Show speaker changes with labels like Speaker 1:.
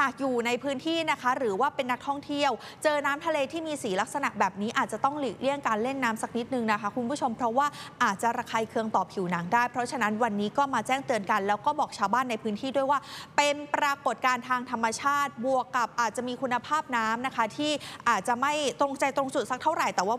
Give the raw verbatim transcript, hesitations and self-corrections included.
Speaker 1: ากอยู่ในพื้นที่นะคะหรือว่าเป็นนักท่องเที่ยวเจอน้ำทะเลที่มีสีลักษณะแบบนี้อาจจะต้องหลีกเลี่ยงการเล่นน้ำสักนิดนึงนะคะคุณผู้ชมเพราะว่าอาจจะระคายเคืองต่อผิวหนังได้เพราะฉะนั้นวันนี้ก็มาแจ้งเตือนกันแล้วก็บอกชาวบ้านในพื้นที่ด้วยว่าเป็นปรากฏการณ์ทางธรรมชาติบวกกับอาจจะมีคุณภาพน้ำนะคะที่อาจจะไม่ตรงใจตรงจุดสักเท่าไหร่แต่ว่า